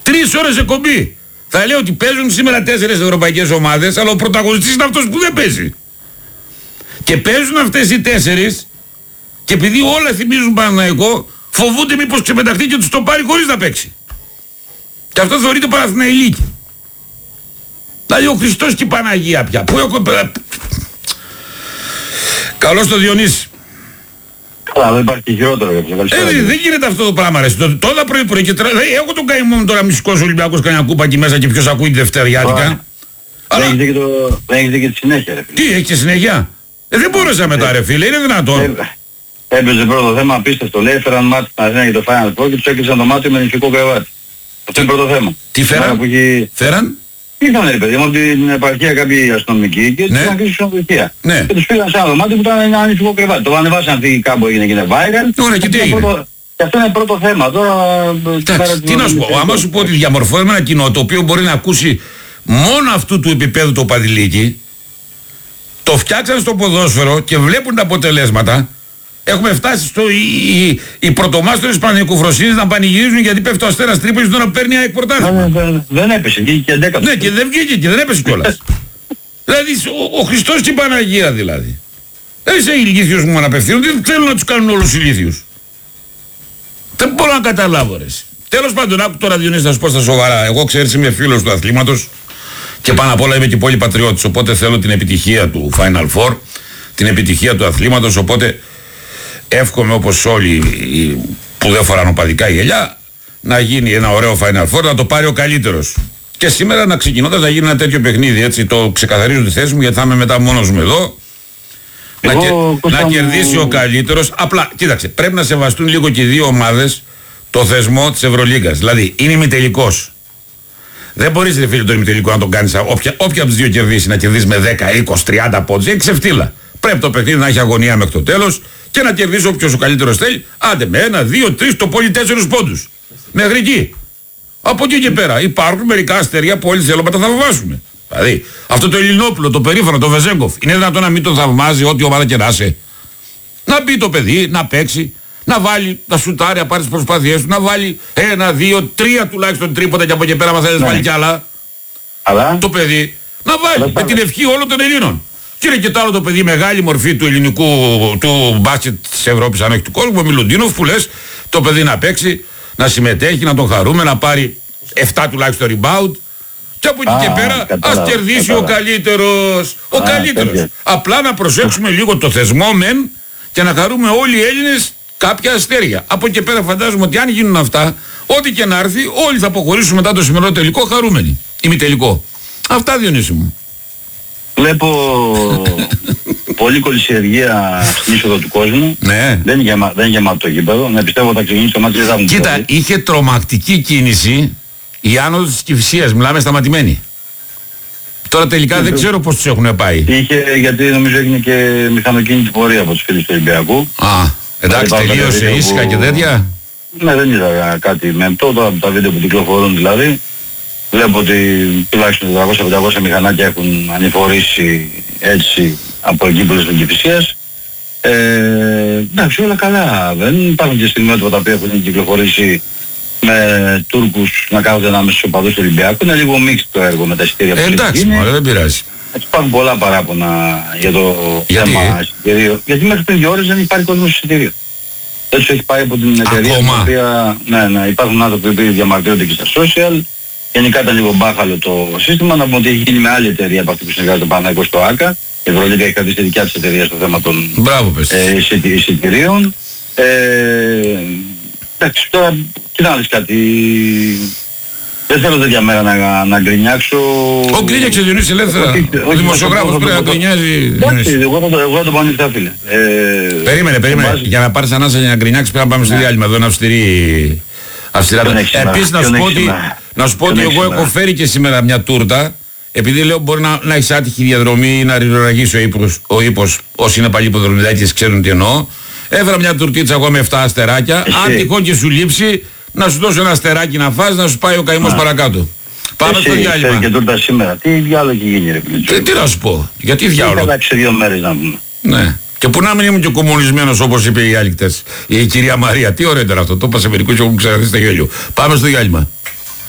3 ώρες εκπομπή. Θα λέω ότι παίζουν σήμερα 4 ευρωπαϊκές ομάδες, αλλά ο πρωταγωνιστής είναι αυτός που δεν παίζει. Και παίζουν αυτές οι 4, και επειδή όλα θυμίζουν Παναθηναϊκό, φοβούνται μήπως ξεπεταχτεί και τους το πάρει χωρίς να παίξει. Και αυτό θεωρείται Παναθηναϊκή. Δηλαδή ο Χριστός και η Παναγία πια. Καλώς το Διονύση. Καλά, δεν υπάρχει και χειρότερο για δεν γίνεται αυτό το πράγμα, ρε. Τώρα πρωί και έχω τον καημό μου τώρα μισικός Ολυμπιακός κανένα κούπα εκεί μέσα και ποιος ακούει τη Δευτεριάτικα. Δεν έχεις δει και τη συνέχεια, ρε φίλε. Τι, έχει και συνέχεια? Δεν μπόρεσα μετά, ρε φίλε, είναι δυνατόν. Έπαιζε πρώτο θέμα απίστευτο. Λέει έφεραν μάτι στην Αθήνα για το Final Four και τους έκλεισαν το μάτι με νηφικό κρεβάτι. Αυτό είναι πρώτο θέμα. Τι φέραν? Ήρθαν, ρε παιδί μου, από την επαρχία κάποιοι αστυνομικοί και τους είχαν κλείσει ξενοδοχεία. Και τους πήγαν σε ένα δωμάτιο που ήταν ένα νηφικό κρεβάτι. Το ανεβάσαν αυτή κάπου έγινε και είναι viral. Ωραία, και τι έγινε? Και αυτό είναι πρώτο θέμα. Τώρα... Τι να σου πω, άμα σου πω ότι διαμορφώνουμε ένα κοινό το οποίο μπορεί να ακούσει μόνο αυτού του επίπεδου το παδιλίκι, το φτιάξαν στο ποδόσφαιρο και βλέπουν τα αποτελέσματα. Έχουμε φτάσει στο οι πρωτομάστορες πανεκουφροσύνης να πανηγυρίζουν γιατί πέφτει ο Αστέρας Τρίπολης τώρα παίρνει ΑΕΚ πρωτάθλημα. Δεν έπεσε, βγήκε και 11. Ναι, και δεν βγήκε και δεν έπεσε κιόλας. Δηλαδή ο Χριστός και η Παναγία δηλαδή. Δεν είσαι ηλίθιος μου να απευθύνουν, δεν θέλουν να τους κάνουν όλους ηλίθιους. Δεν μπορώ να καταλάβω, ρε. Τέλος πάντων, άκου τώρα Διονύση να σου πω στα σοβαρά. Εγώ ξέρεις είμαι φίλος του αθλήματος και πάνω απ' όλα είμαι και πολύ πατριώτης. Οπότε θέλω την επιτυχία του Final Four, την επιτυχία του αθλήματος. Οπότε εύχομαι όπως όλοι που δεν φοράνε οπαδικά γυαλιά να γίνει ένα ωραίο Final Four, να το πάρει ο καλύτερος. Και σήμερα να ξεκινώντας να γίνει ένα τέτοιο παιχνίδι, έτσι το ξεκαθαρίζω τη θέση μου γιατί θα είμαι μετά μόνος μου εδώ. Να κερδίσει ο καλύτερος. Απλά, κοίταξε, πρέπει να σεβαστούν λίγο και οι δύο ομάδες το θεσμό της Ευρωλίγκας. Δηλαδή, είναι ημιτελικός. Δεν μπορείς, ρε φίλε, το ημιτελικό να τον κάνεις. Όποια από τις δύο κερδίσει, να κερδίσει με 10, 20, 30 πόντους. Έχει ξεφτύλα. Πρέπει το παιχνίδι να έχει αγωνία μέχρι το τέλος και να κερδίσει όποιος ο καλύτερος θέλει. Άντε με 1, 2, 3, το πολύ 4 πόντους. Μέχρι εκεί. Από εκεί και πέρα υπάρχουν μερικά αστέρια που όλοι θέλουμε να τα θαυμάσουμε. Δηλαδή, αυτό το Ελληνόπουλο, το περήφανο, το Βεζέγκοφ, είναι δυνατόν να μην τον θαυμάζει ό,τι ομάδα και να είσαι? Να μπει το παιδί, να παίξει, να βάλει, να σουτάρει, να πάρει τις προσπάθειές του, να βάλει 1, 2, 3 τουλάχιστον τρίποτα και από εκεί πέρα, μα θέλει να βάλει κι άλλα. Αλλά το παιδί να βάλει με την ευχή όλων των Ελλήνων. Και είναι και το άλλο το παιδί, μεγάλη μορφή του ελληνικού, του μπάσκετ της Ευρώπης, αν όχι του κόσμου, ο Μιλουντίνοφ, που λες το παιδί να παίξει, να συμμετέχει, να τον χαρούμε, να πάρει 7 τουλάχιστον rebound. Και από εκεί και πέρα ας κερδίσει ο καλύτερος. Ο καλύτερος. Απλά να προσέξουμε λίγο το θεσμό μεν και να χαρούμε όλοι οι Έλληνες κάποια αστέρια. Από εκεί και πέρα φαντάζομαι ότι αν γίνουν αυτά, ό,τι και να έρθει, όλοι θα αποχωρήσουν μετά το σημερινό τελικό χαρούμενοι. Ημιτελικό. Αυτά, Διονύση μου. Βλέπω πολύ κολυσιεργία στην είσοδο του κόσμου. Ναι. Δεν είναι γεμάτο το γήπεδο. Να πιστεύω ότι θα ξεκινήσει το μάτι δεν θα μου. Κοίτα, είχε τρομακτική κίνηση η άνοδος της Κηφισίας. Μιλάμε σταματημένη. Τώρα τελικά δεν ξέρω πώς τους έχουν πάει. Είχε, γιατί νομίζω έγινε και μηχανοκίνητη πορεία από τους φίλους του Ολυμπιακού. Εντάξει, τελείωσε ήσυχα και τέτοια. Ναι, δεν είδα κάτι μεμπτό. Τώρα από τα βίντεο που κυκλοφορούν δηλαδή. Βλέπω ότι τουλάχιστον 400-500 μηχανάκια έχουν ανηφορήσει έτσι από εκεί που λες των Κηφισίας. Εντάξει, όλα καλά. Δεν υπάρχουν και στιγμιότυπα τα οποία έχουν κυκλοφορήσει με Τούρκους να κάθονται ανάμεσα στους οπαδούς του Ολυμπιακού. Είναι λίγο μίξ το έργο με τα εισιτήρια που εντάξει, μωρέ, δεν πειράζει. Υπάρχουν πολλά παράπονα για το θέμα εισιτηρίου. Γιατί μέχρι πριν 2 ώρες δεν υπάρχει κόσμος εισιτηρίου. Έτσι έχει πάει από την εταιρεία την οποία υπάρχουν άνθρωποι που διαμαρτύρονται και στα social. Γενικά ήταν λίγο μπάχαλο το σύστημα. Να πούμε ότι έχει γίνει με άλλη εταιρεία από αυτή που συνεργάζεται πάνω στο ΆΚΑ. Η Ευρωλίγκα έχει κρατήσει τη δικιά της εταιρεία στο θέμα των εισιτηρίων. Εντάξει, τώρα κοιτάξτε κάτι. Δεν θέλω τέτοια μέρα να γκρινιάξω. Ο γκρινιάξε Διονύση ελεύθερα. Ο δημοσιογράφος πρέπει να γκρινιάζει. Εντάξει, εγώ θα το πω ανοιχτά, φίλε. Περίμενε. Για να πάρεις ανάσα για να γκρινιάξεις πρέπει να πάμε στο διάλειμμα. Εδώ είναι αυστηρή. Επίσης να σου πω ότι εγώ έχω φέρει και σήμερα μια τούρτα. Επειδή λέω μπορεί να έχει άτυχη διαδρομή ή να ριζοραγήσει ο ύπος. Όσοι είναι παλιοί υποδρομιδάκες ξέρουν τι εννοώ. Έφερα μια τουρτίτσα εγώ με 7 αστεράκια. Αν τυχόν και σου λείψει, να σου δώσω ένα αστεράκι να φας, να σου πάει ο καημός παρακάτω. Πάμε στο διάλειμμα. Και τούρτα σήμερα. Τι διάλογο έχει γίνει, ρε φίλε. Τι να σου πω, γιατί διάλογο. Θα σε 2 μέρες να πούμε. Ναι. Και που να μην ήμουν και κομμουνισμένος όπως είπε η άλλη χτες. Η κυρία Μαρία. Τι ωραίο ήταν αυτό. Το είπα σε μερικούς και έχουν ξαναδεί στο γέλιο. Πάμε στο διάλειμμα.